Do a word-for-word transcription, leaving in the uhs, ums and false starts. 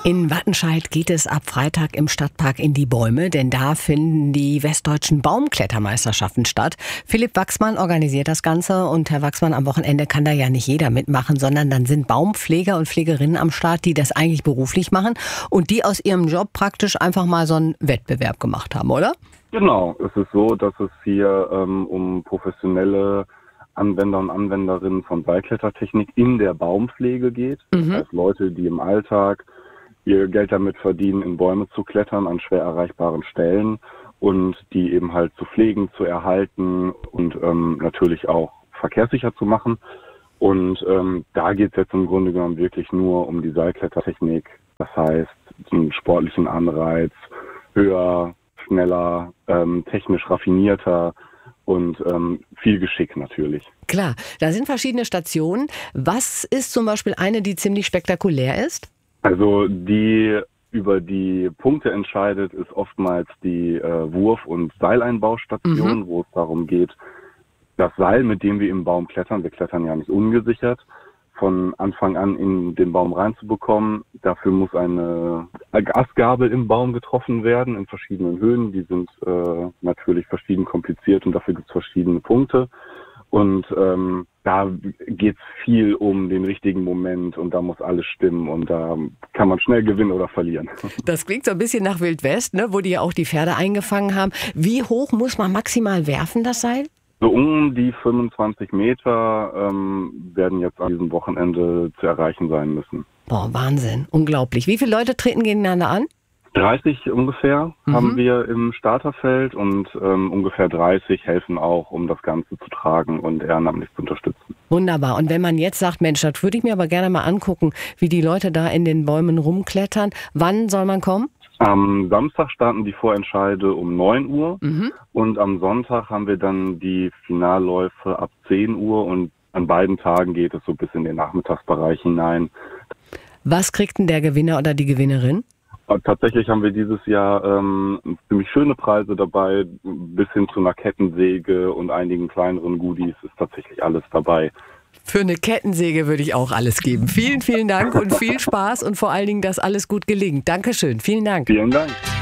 In Wattenscheid geht es ab Freitag im Stadtpark in die Bäume, denn da finden die westdeutschen Baumklettermeisterschaften statt. Philipp Wachsmann organisiert das Ganze und Herr Wachsmann, am Wochenende kann da ja nicht jeder mitmachen, sondern dann sind Baumpfleger und Pflegerinnen am Start, die das eigentlich beruflich machen und die aus ihrem Job praktisch einfach mal so einen Wettbewerb gemacht haben, oder? Genau, es ist so, dass es hier ähm, um professionelle Anwender und Anwenderinnen von Seilklettertechnik in der Baumpflege geht. Mhm. Das heißt Leute, die im Alltag ihr Geld damit verdienen, in Bäume zu klettern an schwer erreichbaren Stellen und die eben halt zu pflegen, zu erhalten und ähm, natürlich auch verkehrssicher zu machen. Und ähm, da geht es jetzt im Grunde genommen wirklich nur um die Seilklettertechnik. Das heißt, einen sportlichen Anreiz, höher, schneller, ähm, technisch raffinierter und ähm, viel Geschick natürlich. Klar, da sind verschiedene Stationen. Was ist zum Beispiel eine, die ziemlich spektakulär ist? Also die über die Punkte entscheidet, ist oftmals die äh, Wurf- und Seileinbaustation, mhm. wo es darum geht, das Seil, mit dem wir im Baum klettern, wir klettern ja nicht ungesichert, von Anfang an in den Baum reinzubekommen. Dafür muss eine Astgabel im Baum getroffen werden in verschiedenen Höhen. Die sind äh, natürlich verschieden kompliziert und dafür gibt es verschiedene Punkte. Und ähm, da geht es viel um den richtigen Moment und da muss alles stimmen und da kann man schnell gewinnen oder verlieren. Das klingt so ein bisschen nach Wild West, ne, wo die ja auch die Pferde eingefangen haben. Wie hoch muss man maximal werfen, das Seil? So um die fünfundzwanzig Meter ähm, werden jetzt an diesem Wochenende zu erreichen sein müssen. Boah, Wahnsinn, unglaublich. Wie viele Leute treten gegeneinander an? dreißig ungefähr mhm. haben wir im Starterfeld und ähm, ungefähr dreißig helfen auch, um das Ganze zu tragen und ehrenamtlich zu unterstützen. Wunderbar. Und wenn man jetzt sagt, Mensch, das würde ich mir aber gerne mal angucken, wie die Leute da in den Bäumen rumklettern. Wann soll man kommen? Am Samstag starten die Vorentscheide um neun Uhr mhm. und am Sonntag haben wir dann die Finalläufe ab zehn Uhr und an beiden Tagen geht es so bis in den Nachmittagsbereich hinein. Was kriegt denn der Gewinner oder die Gewinnerin? Tatsächlich haben wir dieses Jahr ähm, ziemlich schöne Preise dabei, bis hin zu einer Kettensäge und einigen kleineren Goodies ist tatsächlich alles dabei. Für eine Kettensäge würde ich auch alles geben. Vielen, vielen Dank und viel Spaß und vor allen Dingen, dass alles gut gelingt. Dankeschön, vielen Dank. Vielen Dank.